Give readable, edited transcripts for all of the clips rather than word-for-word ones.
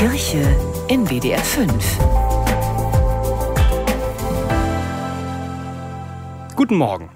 Kirche in WDR 5. Guten Morgen.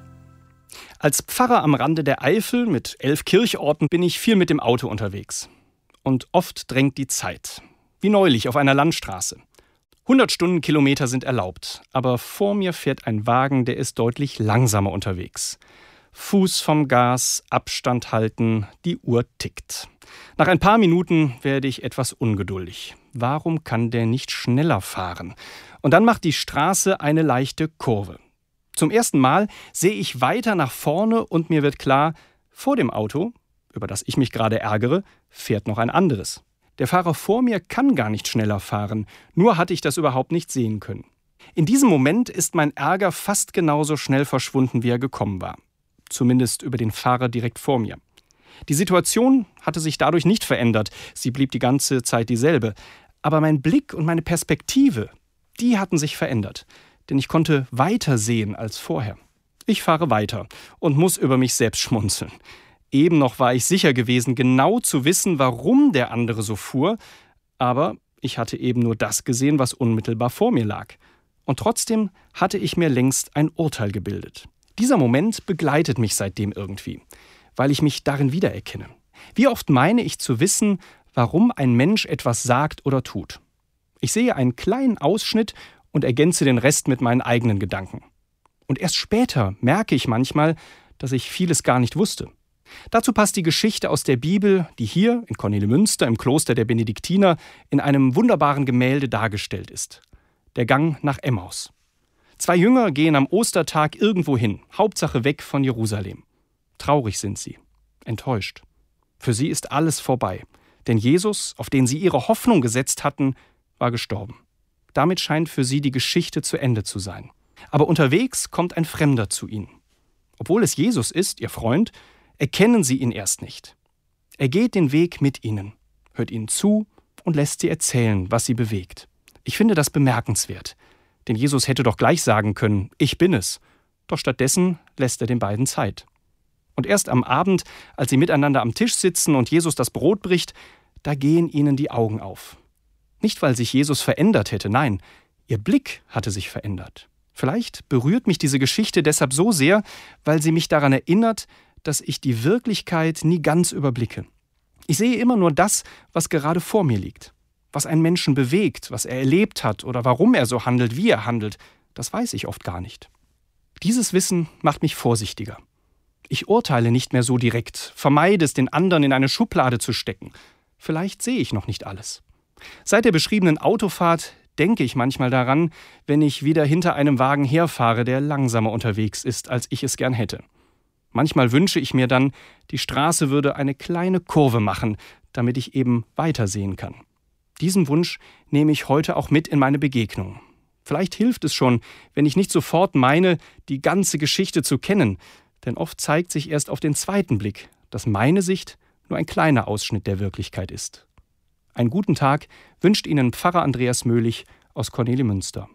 Als Pfarrer am Rande der Eifel mit 11 Kirchorten bin ich viel mit dem Auto unterwegs. Und oft drängt die Zeit. Wie neulich auf einer Landstraße. 100 Stundenkilometer sind erlaubt, aber vor mir fährt ein Wagen, der ist deutlich langsamer unterwegs. Fuß vom Gas, Abstand halten, die Uhr tickt. Nach ein paar Minuten werde ich etwas ungeduldig. Warum kann der nicht schneller fahren? Und dann macht die Straße eine leichte Kurve. Zum ersten Mal sehe ich weiter nach vorne und mir wird klar, vor dem Auto, über das ich mich gerade ärgere, fährt noch ein anderes. Der Fahrer vor mir kann gar nicht schneller fahren, nur hatte ich das überhaupt nicht sehen können. In diesem Moment ist mein Ärger fast genauso schnell verschwunden, wie er gekommen war. Zumindest über den Fahrer direkt vor mir. Die Situation hatte sich dadurch nicht verändert, sie blieb die ganze Zeit dieselbe. Aber mein Blick und meine Perspektive, die hatten sich verändert. Denn ich konnte weiter sehen als vorher. Ich fahre weiter und muss über mich selbst schmunzeln. Eben noch war ich sicher gewesen, genau zu wissen, warum der andere so fuhr. Aber ich hatte eben nur das gesehen, was unmittelbar vor mir lag. Und trotzdem hatte ich mir längst ein Urteil gebildet. Dieser Moment begleitet mich seitdem irgendwie, weil ich mich darin wiedererkenne. Wie oft meine ich zu wissen, warum ein Mensch etwas sagt oder tut. Ich sehe einen kleinen Ausschnitt und ergänze den Rest mit meinen eigenen Gedanken. Und erst später merke ich manchmal, dass ich vieles gar nicht wusste. Dazu passt die Geschichte aus der Bibel, die hier in Kornelimünster im Kloster der Benediktiner in einem wunderbaren Gemälde dargestellt ist. Der Gang nach Emmaus. 2 Jünger gehen am Ostertag irgendwo hin, Hauptsache weg von Jerusalem. Traurig sind sie, enttäuscht. Für sie ist alles vorbei, denn Jesus, auf den sie ihre Hoffnung gesetzt hatten, war gestorben. Damit scheint für sie die Geschichte zu Ende zu sein. Aber unterwegs kommt ein Fremder zu ihnen. Obwohl es Jesus ist, ihr Freund, erkennen sie ihn erst nicht. Er geht den Weg mit ihnen, hört ihnen zu und lässt sie erzählen, was sie bewegt. Ich finde das bemerkenswert, denn Jesus hätte doch gleich sagen können, ich bin es. Doch stattdessen lässt er den beiden Zeit. Und erst am Abend, als sie miteinander am Tisch sitzen und Jesus das Brot bricht, da gehen ihnen die Augen auf. Nicht, weil sich Jesus verändert hätte, nein, ihr Blick hatte sich verändert. Vielleicht berührt mich diese Geschichte deshalb so sehr, weil sie mich daran erinnert, dass ich die Wirklichkeit nie ganz überblicke. Ich sehe immer nur das, was gerade vor mir liegt. Was einen Menschen bewegt, was er erlebt hat oder warum er so handelt, wie er handelt, das weiß ich oft gar nicht. Dieses Wissen macht mich vorsichtiger. Ich urteile nicht mehr so direkt, vermeide es, den anderen in eine Schublade zu stecken. Vielleicht sehe ich noch nicht alles. Seit der beschriebenen Autofahrt denke ich manchmal daran, wenn ich wieder hinter einem Wagen herfahre, der langsamer unterwegs ist, als ich es gern hätte. Manchmal wünsche ich mir dann, die Straße würde eine kleine Kurve machen, damit ich eben weitersehen kann. Diesen Wunsch nehme ich heute auch mit in meine Begegnung. Vielleicht hilft es schon, wenn ich nicht sofort meine, die ganze Geschichte zu kennen, denn oft zeigt sich erst auf den zweiten Blick, dass meine Sicht nur ein kleiner Ausschnitt der Wirklichkeit ist. Einen guten Tag wünscht Ihnen Pfarrer Andreas Möhlich aus Kornelimünster.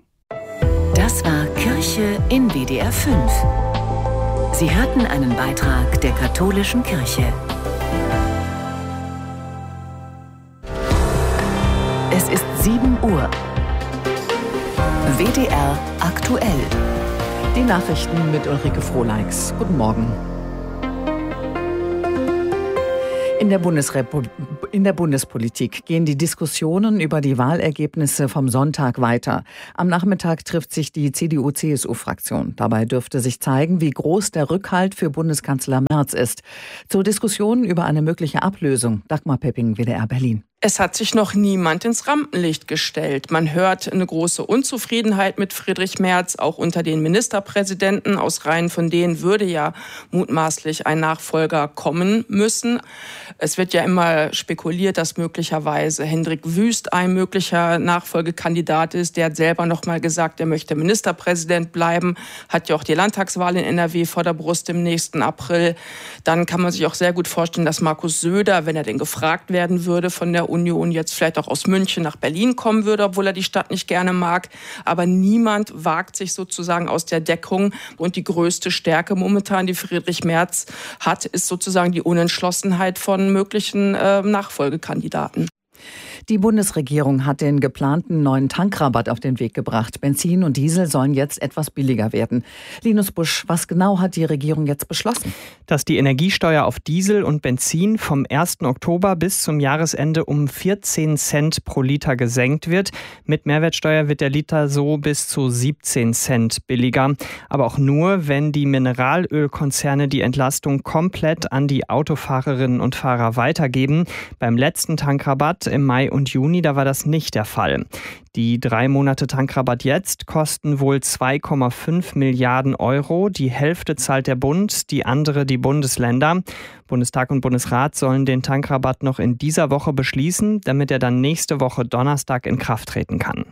Das war Kirche in WDR 5. Sie hörten einen Beitrag der Katholischen Kirche. Es ist 7 Uhr. WDR aktuell. Die Nachrichten mit Ulrike Frohleix. Guten Morgen. In der Bundespolitik gehen die Diskussionen über die Wahlergebnisse vom Sonntag weiter. Am Nachmittag trifft sich die CDU-CSU-Fraktion. Dabei dürfte sich zeigen, wie groß der Rückhalt für Bundeskanzler Merz ist. Zur Diskussion über eine mögliche Ablösung. Dagmar Pepping, WDR Berlin. Es hat sich noch niemand ins Rampenlicht gestellt. Man hört eine große Unzufriedenheit mit Friedrich Merz, auch unter den Ministerpräsidenten. Aus Reihen von denen würde ja mutmaßlich ein Nachfolger kommen müssen. Es wird ja immer spekuliert, dass möglicherweise Hendrik Wüst ein möglicher Nachfolgekandidat ist. Der hat selber noch mal gesagt, er möchte Ministerpräsident bleiben. Hat ja auch die Landtagswahl in NRW vor der Brust im nächsten April. Dann kann man sich auch sehr gut vorstellen, dass Markus Söder, wenn er denn gefragt werden würde von der Union, jetzt vielleicht auch aus München nach Berlin kommen würde, obwohl er die Stadt nicht gerne mag. Aber niemand wagt sich sozusagen aus der Deckung. Und die größte Stärke momentan, die Friedrich Merz hat, ist sozusagen die Unentschlossenheit von möglichen Nachfolgekandidaten. Die Bundesregierung hat den geplanten neuen Tankrabatt auf den Weg gebracht. Benzin und Diesel sollen jetzt etwas billiger werden. Linus Busch, was genau hat die Regierung jetzt beschlossen? Dass die Energiesteuer auf Diesel und Benzin vom 1. Oktober bis zum Jahresende um 14 Cent pro Liter gesenkt wird. Mit Mehrwertsteuer wird der Liter so bis zu 17 Cent billiger. Aber auch nur, wenn die Mineralölkonzerne die Entlastung komplett an die Autofahrerinnen und Fahrer weitergeben. Beim letzten Tankrabatt im Mai und Juni, da war das nicht der Fall. Die 3 Monate Tankrabatt jetzt kosten wohl 2,5 Milliarden Euro. Die Hälfte zahlt der Bund, die andere die Bundesländer. Bundestag und Bundesrat sollen den Tankrabatt noch in dieser Woche beschließen, damit er dann nächste Woche Donnerstag in Kraft treten kann.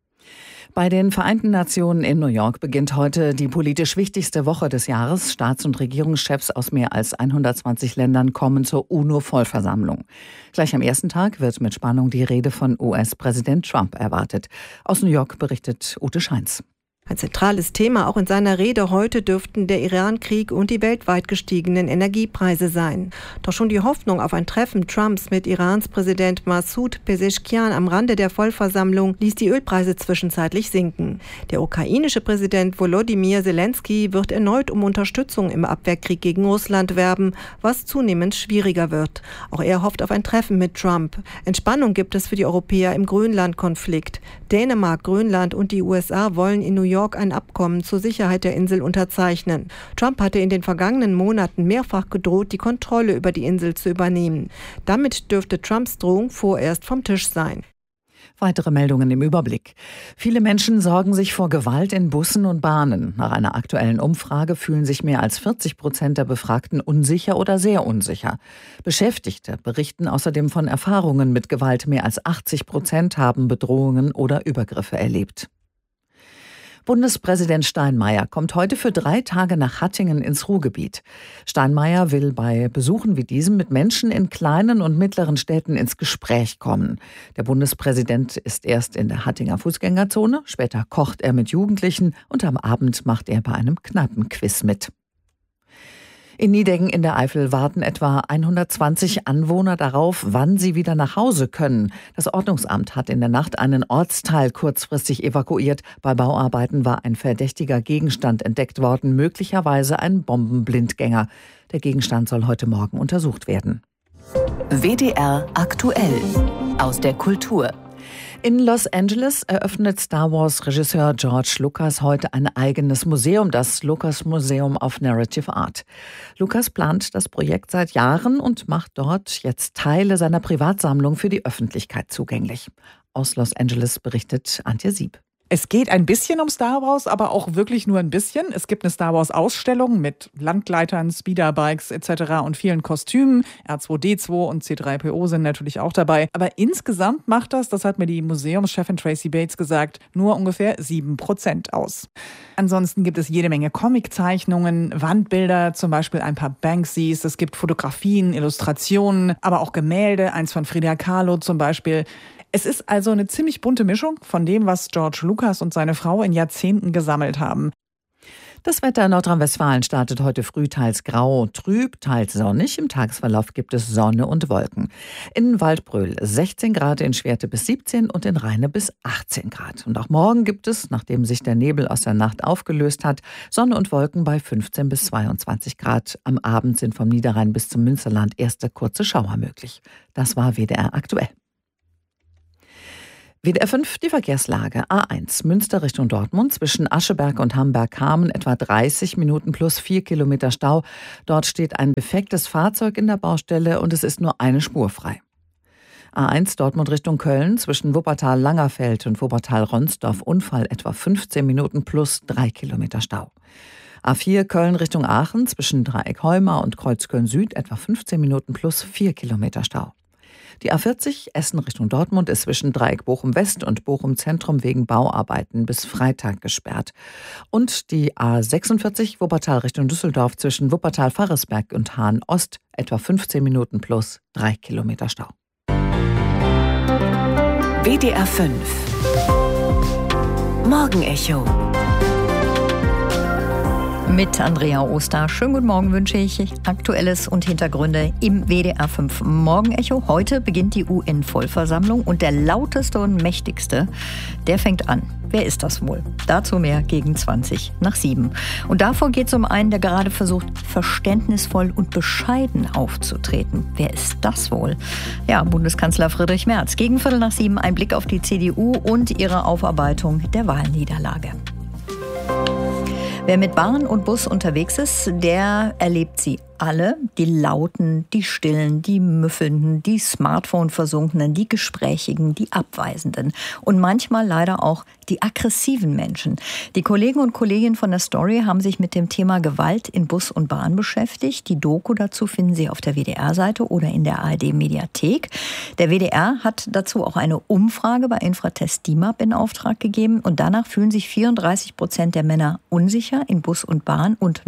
Bei den Vereinten Nationen in New York beginnt heute die politisch wichtigste Woche des Jahres. Staats- und Regierungschefs aus mehr als 120 Ländern kommen zur UNO-Vollversammlung. Gleich am ersten Tag wird mit Spannung die Rede von US-Präsident Trump erwartet. Aus New York berichtet Ute Scheins. Ein zentrales Thema auch in seiner Rede heute dürften der Iran-Krieg und die weltweit gestiegenen Energiepreise sein. Doch schon die Hoffnung auf ein Treffen Trumps mit Irans Präsident Massoud Pezeshkian am Rande der Vollversammlung ließ die Ölpreise zwischenzeitlich sinken. Der ukrainische Präsident Volodymyr Zelensky wird erneut um Unterstützung im Abwehrkrieg gegen Russland werben, was zunehmend schwieriger wird. Auch er hofft auf ein Treffen mit Trump. Entspannung gibt es für die Europäer im Grönland-Konflikt. Dänemark, Grönland und die USA wollen in New York ein Abkommen zur Sicherheit der Insel unterzeichnen. Trump hatte in den vergangenen Monaten mehrfach gedroht, die Kontrolle über die Insel zu übernehmen. Damit dürfte Trumps Drohung vorerst vom Tisch sein. Weitere Meldungen im Überblick. Viele Menschen sorgen sich vor Gewalt in Bussen und Bahnen. Nach einer aktuellen Umfrage fühlen sich mehr als 40% der Befragten unsicher oder sehr unsicher. Beschäftigte berichten außerdem von Erfahrungen mit Gewalt. Mehr als 80% haben Bedrohungen oder Übergriffe erlebt. Bundespräsident Steinmeier kommt heute für 3 Tage nach Hattingen ins Ruhrgebiet. Steinmeier will bei Besuchen wie diesem mit Menschen in kleinen und mittleren Städten ins Gespräch kommen. Der Bundespräsident ist erst in der Hattinger Fußgängerzone, später kocht er mit Jugendlichen und am Abend macht er bei einem Kneipenquiz mit. In Nideggen in der Eifel warten etwa 120 Anwohner darauf, wann sie wieder nach Hause können. Das Ordnungsamt hat in der Nacht einen Ortsteil kurzfristig evakuiert. Bei Bauarbeiten war ein verdächtiger Gegenstand entdeckt worden, möglicherweise ein Bombenblindgänger. Der Gegenstand soll heute Morgen untersucht werden. WDR aktuell aus der Kultur. In Los Angeles eröffnet Star Wars-Regisseur George Lucas heute ein eigenes Museum, das Lucas Museum of Narrative Art. Lucas plant das Projekt seit Jahren und macht dort jetzt Teile seiner Privatsammlung für die Öffentlichkeit zugänglich. Aus Los Angeles berichtet Antje Sieb. Es geht ein bisschen um Star Wars, aber auch wirklich nur ein bisschen. Es gibt eine Star Wars-Ausstellung mit Landgleitern, Speederbikes etc. und vielen Kostümen. R2-D2 und C3PO sind natürlich auch dabei. Aber insgesamt macht das hat mir die Museumschefin Tracy Bates gesagt, nur ungefähr 7% aus. Ansonsten gibt es jede Menge Comiczeichnungen, Wandbilder, zum Beispiel ein paar Banksys. Es gibt Fotografien, Illustrationen, aber auch Gemälde, eins von Frida Kahlo zum Beispiel. Es ist also eine ziemlich bunte Mischung von dem, was George Lucas und seine Frau in Jahrzehnten gesammelt haben. Das Wetter in Nordrhein-Westfalen startet heute früh teils grau, trüb, teils sonnig. Im Tagesverlauf gibt es Sonne und Wolken. In Waldbröl 16 Grad, in Schwerte bis 17 und in Rheine bis 18 Grad. Und auch morgen gibt es, nachdem sich der Nebel aus der Nacht aufgelöst hat, Sonne und Wolken bei 15 bis 22 Grad. Am Abend sind vom Niederrhein bis zum Münsterland erste kurze Schauer möglich. Das war WDR aktuell. WDR 5, die Verkehrslage. A1 Münster Richtung Dortmund zwischen Ascheberg und Hamberg-Hamen etwa 30 Minuten plus 4 Kilometer Stau. Dort steht ein defektes Fahrzeug in der Baustelle und es ist nur eine Spur frei. A1 Dortmund Richtung Köln zwischen Wuppertal-Langerfeld und Wuppertal-Ronsdorf Unfall etwa 15 Minuten plus 3 Kilometer Stau. A4 Köln Richtung Aachen zwischen Dreieck-Heumar und Kreuzköln Süd etwa 15 Minuten plus 4 Kilometer Stau. Die A40 Essen Richtung Dortmund ist zwischen Dreieck Bochum West und Bochum Zentrum wegen Bauarbeiten bis Freitag gesperrt. Und die A46 Wuppertal Richtung Düsseldorf zwischen Wuppertal-Farresberg und Hahn Ost etwa 15 Minuten plus 3 Kilometer Stau. WDR 5 Morgenecho. Mit Andrea Oster. Schönen guten Morgen wünsche ich. Aktuelles und Hintergründe im WDR 5 Morgenecho. Heute beginnt die UN-Vollversammlung und der lauteste und mächtigste, der fängt an. Wer ist das wohl? Dazu mehr gegen 7:20. Und davor geht es um einen, der gerade versucht, verständnisvoll und bescheiden aufzutreten. Wer ist das wohl? Ja, Bundeskanzler Friedrich Merz. Gegen 7:15 ein Blick auf die CDU und ihre Aufarbeitung der Wahlniederlage. Wer mit Bahn und Bus unterwegs ist, der erlebt sie alle. Die Lauten, die Stillen, die Müffelnden, die Smartphone-Versunkenen, die Gesprächigen, die Abweisenden. Und manchmal leider auch die aggressiven Menschen. Die Kollegen und Kolleginnen von der Story haben sich mit dem Thema Gewalt in Bus und Bahn beschäftigt. Die Doku dazu finden Sie auf der WDR-Seite oder in der ARD-Mediathek. Der WDR hat dazu auch eine Umfrage bei Infratest DIMAP in Auftrag gegeben. Und danach fühlen sich 34% der Männer unsicher in Bus und Bahn und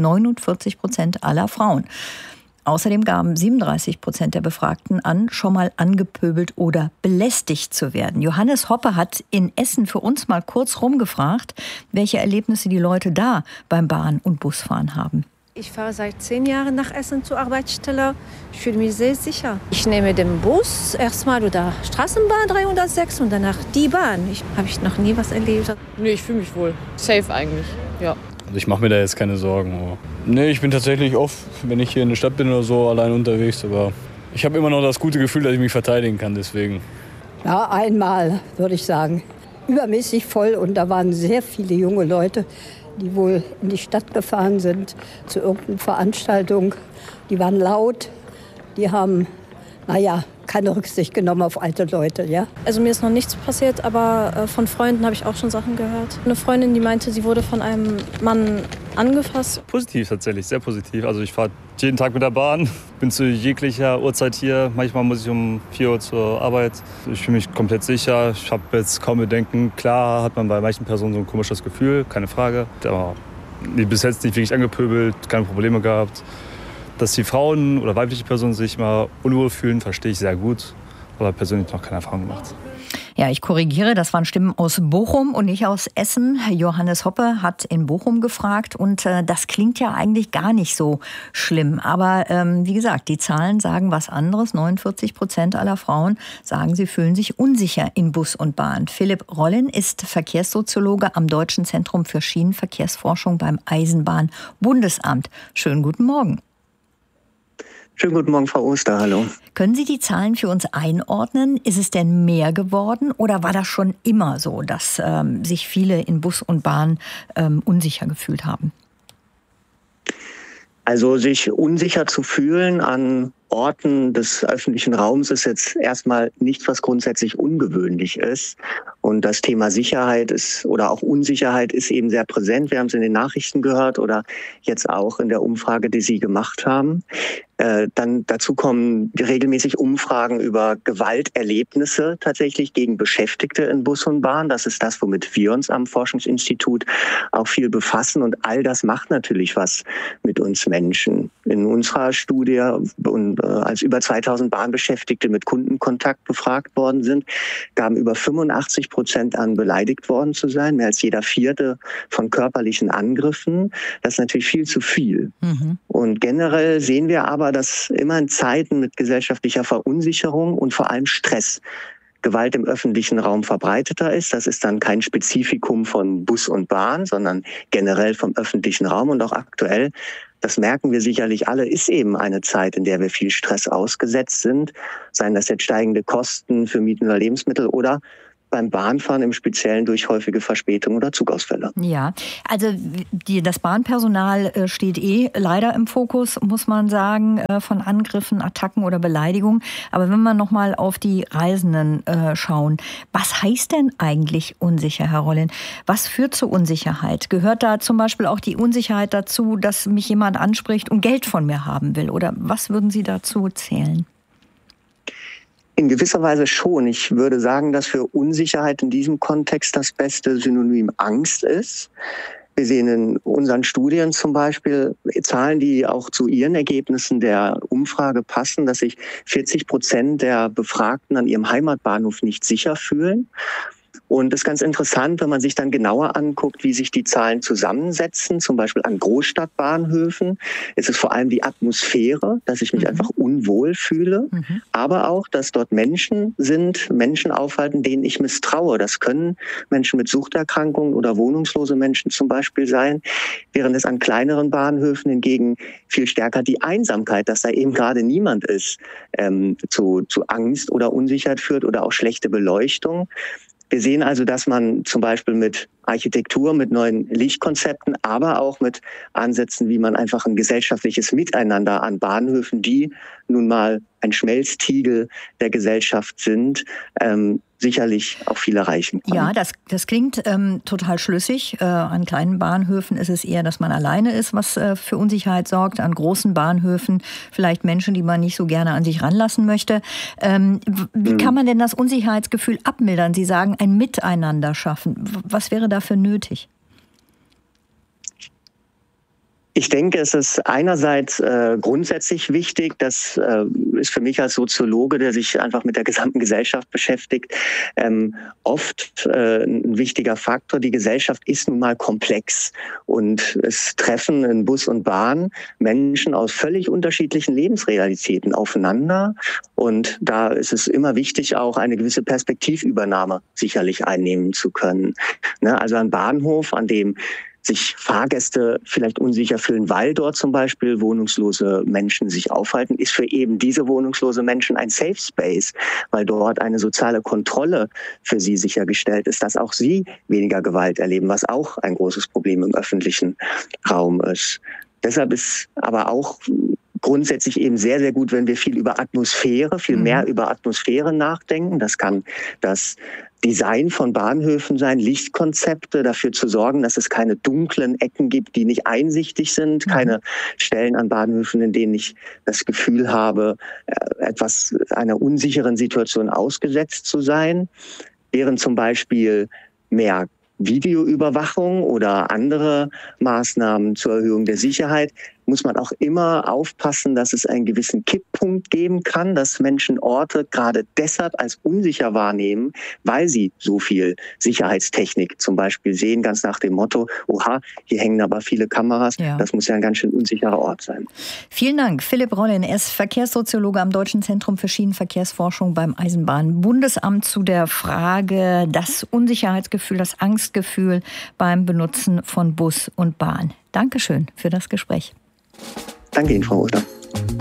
49% aller Frauen. Außerdem gaben 37% der Befragten an, schon mal angepöbelt oder belästigt zu werden. Johannes Hoppe hat in Essen für uns mal kurz rumgefragt, welche Erlebnisse die Leute da beim Bahn- und Busfahren haben. Ich fahre seit 10 Jahren nach Essen zur Arbeitsstelle. Ich fühle mich sehr sicher. Ich nehme den Bus erstmal oder Straßenbahn 306 und danach die Bahn. Habe ich noch nie was erlebt. Nee, ich fühle mich wohl. Safe eigentlich, ja. Also ich mache mir da jetzt keine Sorgen. Nee, ich bin tatsächlich oft, wenn ich hier in der Stadt bin oder so, allein unterwegs. Aber ich habe immer noch das gute Gefühl, dass ich mich verteidigen kann, deswegen. Ja, einmal, würde ich sagen. Übermäßig voll und da waren sehr viele junge Leute, die wohl in die Stadt gefahren sind zu irgendeiner Veranstaltung. Die waren laut, die haben, keine Rücksicht genommen auf alte Leute, ja. Also mir ist noch nichts passiert, aber von Freunden habe ich auch schon Sachen gehört. Eine Freundin, die meinte, sie wurde von einem Mann angefasst. Positiv tatsächlich, sehr positiv. Also ich fahre jeden Tag mit der Bahn, bin zu jeglicher Uhrzeit hier. Manchmal muss ich um 4 Uhr zur Arbeit. Ich fühle mich komplett sicher. Ich habe jetzt kaum Bedenken. Klar hat man bei manchen Personen so ein komisches Gefühl, keine Frage. Aber bis jetzt nicht wirklich angepöbelt, keine Probleme gehabt. Dass die Frauen oder weibliche Personen sich mal unwohl fühlen, verstehe ich sehr gut. Aber persönlich noch keine Erfahrung gemacht. Ja, ich korrigiere, das waren Stimmen aus Bochum und nicht aus Essen. Johannes Hoppe hat in Bochum gefragt und das klingt ja eigentlich gar nicht so schlimm. Aber wie gesagt, die Zahlen sagen was anderes. 49% aller Frauen sagen, sie fühlen sich unsicher in Bus und Bahn. Philipp Rollin ist Verkehrssoziologe am Deutschen Zentrum für Schienenverkehrsforschung beim Eisenbahnbundesamt. Schönen guten Morgen. Schönen guten Morgen, Frau Oster, hallo. Können Sie die Zahlen für uns einordnen? Ist es denn mehr geworden oder war das schon immer so, dass sich viele in Bus und Bahn unsicher gefühlt haben? Also sich unsicher zu fühlen an Orten des öffentlichen Raums ist jetzt erstmal nichts, was grundsätzlich ungewöhnlich ist. Und das Thema Sicherheit ist oder auch Unsicherheit ist eben sehr präsent. Wir haben es in den Nachrichten gehört oder jetzt auch in der Umfrage, die Sie gemacht haben. Dann dazu kommen regelmäßig Umfragen über Gewalterlebnisse tatsächlich gegen Beschäftigte in Bus und Bahn. Das ist das, womit wir uns am Forschungsinstitut auch viel befassen. Und all das macht natürlich was mit uns Menschen. In unserer Studie und als über 2000 Bahnbeschäftigte mit Kundenkontakt befragt worden sind, gaben über 85% an, beleidigt worden zu sein. Mehr als jeder Vierte von körperlichen Angriffen. Das ist natürlich viel zu viel. Und generell sehen wir aber, dass immer in Zeiten mit gesellschaftlicher Verunsicherung und vor allem Stress Gewalt im öffentlichen Raum verbreiteter ist. Das ist dann kein Spezifikum von Bus und Bahn, sondern generell vom öffentlichen Raum und auch aktuell. Das merken wir sicherlich alle, ist eben eine Zeit, in der wir viel Stress ausgesetzt sind. Seien das jetzt steigende Kosten für Mieten oder Lebensmittel oder beim Bahnfahren im Speziellen durch häufige Verspätungen oder Zugausfälle. Ja, also das Bahnpersonal steht leider im Fokus, muss man sagen, von Angriffen, Attacken oder Beleidigungen. Aber wenn wir nochmal auf die Reisenden schauen, was heißt denn eigentlich unsicher, Herr Rollin? Was führt zur Unsicherheit? Gehört da zum Beispiel auch die Unsicherheit dazu, dass mich jemand anspricht und Geld von mir haben will? Oder was würden Sie dazu zählen? In gewisser Weise schon. Ich würde sagen, dass für Unsicherheit in diesem Kontext das beste Synonym Angst ist. Wir sehen in unseren Studien zum Beispiel Zahlen, die auch zu Ihren Ergebnissen der Umfrage passen, dass sich 40% der Befragten an ihrem Heimatbahnhof nicht sicher fühlen. Und das ist ganz interessant, wenn man sich dann genauer anguckt, wie sich die Zahlen zusammensetzen. Zum Beispiel an Großstadtbahnhöfen ist es vor allem die Atmosphäre, dass ich mich einfach unwohl fühle. Aber auch, dass dort Menschen aufhalten, denen ich misstraue. Das können Menschen mit Suchterkrankungen oder wohnungslose Menschen zum Beispiel sein. Während es an kleineren Bahnhöfen hingegen viel stärker die Einsamkeit, dass da eben gerade niemand ist, zu Angst oder Unsicherheit führt oder auch schlechte Beleuchtung. Wir sehen also, dass man zum Beispiel mit Architektur, mit neuen Lichtkonzepten, aber auch mit Ansätzen, wie man einfach ein gesellschaftliches Miteinander an Bahnhöfen, die nun mal ein Schmelztiegel der Gesellschaft sind, sicherlich auch viel erreichen kann. Ja, das klingt total schlüssig. An kleinen Bahnhöfen ist es eher, dass man alleine ist, was für Unsicherheit sorgt. An großen Bahnhöfen vielleicht Menschen, die man nicht so gerne an sich ranlassen möchte. Wie kann man denn das Unsicherheitsgefühl abmildern? Sie sagen, ein Miteinander schaffen. Was wäre dafür nötig? Ich denke, es ist einerseits grundsätzlich wichtig, das ist für mich als Soziologe, der sich einfach mit der gesamten Gesellschaft beschäftigt, oft ein wichtiger Faktor. Die Gesellschaft ist nun mal komplex und es treffen in Bus und Bahn Menschen aus völlig unterschiedlichen Lebensrealitäten aufeinander und da ist es immer wichtig, auch eine gewisse Perspektivübernahme sicherlich einnehmen zu können. Also ein Bahnhof, an dem sich Fahrgäste vielleicht unsicher fühlen, weil dort zum Beispiel wohnungslose Menschen sich aufhalten, ist für eben diese wohnungslose Menschen ein Safe Space, weil dort eine soziale Kontrolle für sie sichergestellt ist, dass auch sie weniger Gewalt erleben, was auch ein großes Problem im öffentlichen Raum ist. Deshalb ist aber auch grundsätzlich eben sehr, sehr gut, wenn wir viel über Atmosphäre, viel mehr über Atmosphäre nachdenken. Das kann das Design von Bahnhöfen sein, Lichtkonzepte, dafür zu sorgen, dass es keine dunklen Ecken gibt, die nicht einsichtig sind, keine Stellen an Bahnhöfen, in denen ich das Gefühl habe, einer unsicheren Situation ausgesetzt zu sein. Während zum Beispiel mehr Videoüberwachung oder andere Maßnahmen zur Erhöhung der Sicherheit, muss man auch immer aufpassen, dass es einen gewissen Kipppunkt geben kann, dass Menschen Orte gerade deshalb als unsicher wahrnehmen, weil sie so viel Sicherheitstechnik zum Beispiel sehen, ganz nach dem Motto, oha, hier hängen aber viele Kameras, das muss ja ein ganz schön unsicherer Ort sein. Vielen Dank, Philipp Rollin. Er ist Verkehrssoziologe am Deutschen Zentrum für Schienenverkehrsforschung beim Eisenbahnbundesamt zu der Frage, das Unsicherheitsgefühl, das Angstgefühl beim Benutzen von Bus und Bahn. Dankeschön für das Gespräch. Danke Ihnen, Frau Oster.